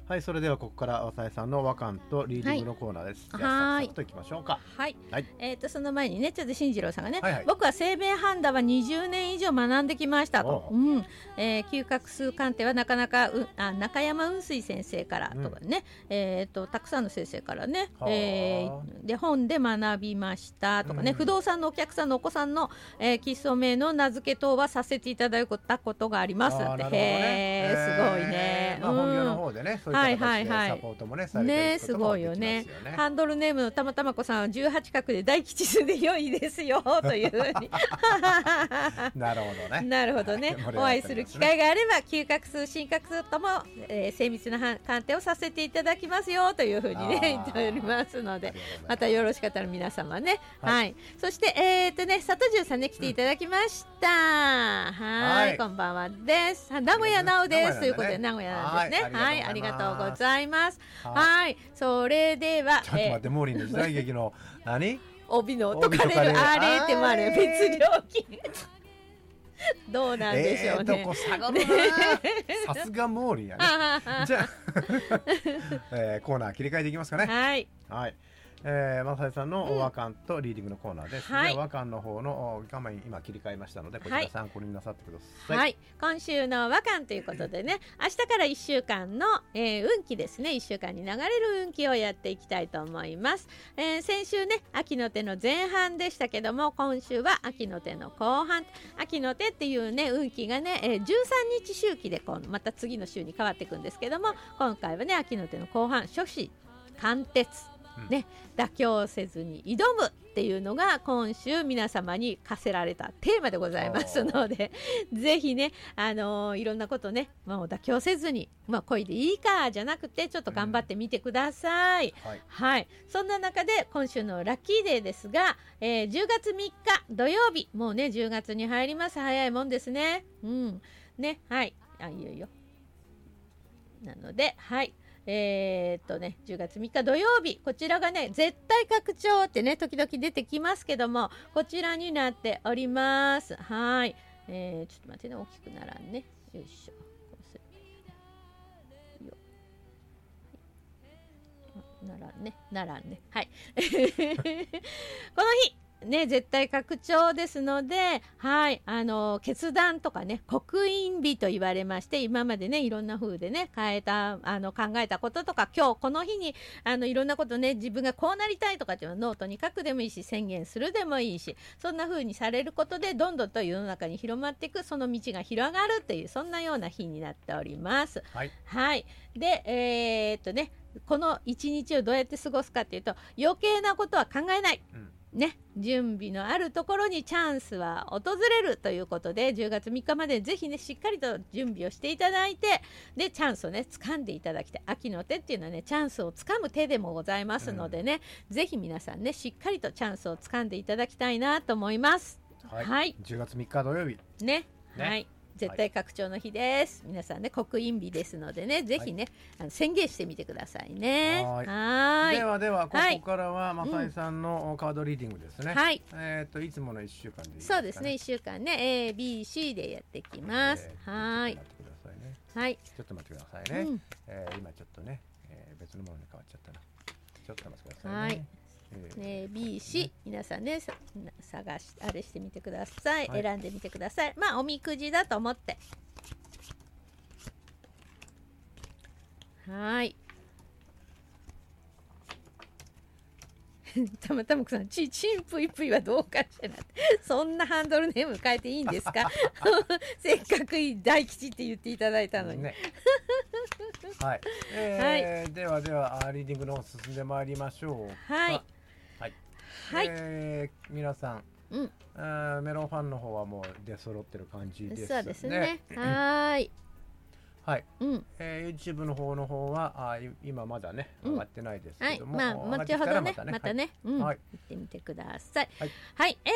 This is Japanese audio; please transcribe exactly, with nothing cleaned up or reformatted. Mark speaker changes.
Speaker 1: はい、それではここから浅井さんの和漢とリーディングのコーナーです。
Speaker 2: はい、
Speaker 1: じゃあ早速といきましょうか。
Speaker 2: はい、
Speaker 1: はい、
Speaker 2: えー、とその前にね、ちょっと進次郎さんがね、
Speaker 1: はいはい、
Speaker 2: 僕は生命判断はにじゅうねん以上学んできましたと、うん、えー、嗅覚数鑑定はなかなかうあ中山雲水先生からとかね、うん、えー、とたくさんの先生からね、えー、で本で学びましたとかね、うん、不動産のお客さんのお子さんの、えー、基礎名の名付け等はさせていただいたことがありますって。
Speaker 1: ね、
Speaker 2: へー、すごいね、
Speaker 1: まあ、本業の方でね、うん、そういった形でサポートもね、はいはいはい、されてることもできますよね。ね、すごいよね。ハンドルネームのたまたまこさんはじゅうはち画で大吉数で良いですよというふうになるほどね。
Speaker 2: なるほどね。お会いする機会があれば嗅覚数心拍数とも、えー、精密な鑑定をさせていただきますよというふうにね言っておりますので、またよろしかったら皆様ね、はい、はい、そしてえー、っとね佐藤十さんね来ていただきました、うん、はい、はい、こんばんはです。名古屋なおです、ね、ということで名古屋なんですね。はい、ありがとうございます。はい、はい、それでは
Speaker 1: ちょっと待って、えー、モーリーの時代劇の何
Speaker 2: 帯の解かれるあれってもある別料金どうなんでしょうね。
Speaker 1: えー、どこ下がるなさすがモーリーやねじゃあ、えー、コーナー切り替えていきますかね。
Speaker 2: はい、
Speaker 1: はい、えー、マサイさんの和漢とリーディングのコーナーです、うん、では和漢の方の画面今切り替えましたので、こちら参考になさってください。
Speaker 2: はい、今週の和漢ということでね、明日からいっしゅうかんの、えー、運気ですね、いっしゅうかんに流れる運気をやっていきたいと思います。えー、先週ね秋の手の前半でしたけども、今週は秋の手の後半。秋の手っていうね運気がね、えー、じゅうさんにち周期でこうまた次の週に変わっていくんですけども、今回はね秋の手の後半、初志貫徹ね、妥協せずに挑むっていうのが今週皆様に課せられたテーマでございますので、ぜひね、あのー、いろんなことね、もう妥協せずに、まあ、恋でいいかじゃなくてちょっと頑張ってみてください、うん、はい、はい、そんな中で今週のラッキーデーですが、えー、じゅうがつみっか土曜日、もうねじゅうがつに入ります。早いもんですね。うんね、はい、あ、いよいよなので、はい、えー、っとねじゅうがつみっか土曜日、こちらがね絶対拡張ってね時々出てきますけども、こちらになっております。はい、えー、ちょっと待ってね、大きくならんね、よいしょ、こうするよ、はい、ならんねならんね、はいこの日ね、絶対拡張ですので、はい、あの決断とかね刻印日と言われまして、今までねいろんな風でね変えたあの考えたこととか、今日この日にあのいろんなことね自分がこうなりたいとかっていうのをノートに書くでもいいし、宣言するでもいいし、そんな風にされることでどんどんと世の中に広まっていく、その道が広がるっていう、そんなような日になっております。はい、はい、でえー、っとねこの一日をどうやって過ごすかっていうと、余計なことは考えない、うんね、準備のあるところにチャンスは訪れるということで、じゅうがつみっかまでぜひねしっかりと準備をしていただいて、でチャンスをね掴んでいただきたい。秋の手っていうのはねチャンスを掴む手でもございますのでね、うん、ぜひ皆さんねしっかりとチャンスを掴んでいただきたいなと思います。
Speaker 1: はい、はい、じゅうがつみっか土曜日 ね,
Speaker 2: ね、はい、絶対拡張の日です、はい、皆さんね刻印日ですのでね、ぜひね、はい、あの宣言してみてくださいね。
Speaker 1: はい、はい、ではではここからはマサイさんのカードリーディングですね。はい、えっといつものいっしゅうかんでいいですかね。
Speaker 2: そうですね、いっしゅうかんね エービーシー でやっていきます。えー、はい、
Speaker 1: はい、ちょっと待ってくださいね。うん、えー、今ちょっとね、えー、別のものに変わっちゃったな。ちょっと待ってくださいね。はい、
Speaker 2: えー、ビーシー、ね、皆さんね探しあれしてみてください、はい、選んでみてください。まあおみくじだと思って、はい。たまたまくさん、ちちんぷいぷいはどうかしら。そんなハンドルネーム変えていいんですかせっかく大吉って言っていただいたのに、ね
Speaker 1: はい、えーはい、ではではリーディングの方進んでまいりましょう。
Speaker 2: はい、
Speaker 1: はい、
Speaker 2: はい、
Speaker 1: えー、皆さん、うん、あメロンファンの方はもう出揃ってる感じですね。
Speaker 2: そうですね。はい。
Speaker 1: はい、うん、えー、YouTube の方の方はあ今まだね上がってないですけども、
Speaker 2: うん、はい、まあ後ほどねまたね、はい、うん、はい、行ってみてください。はい、はい、えー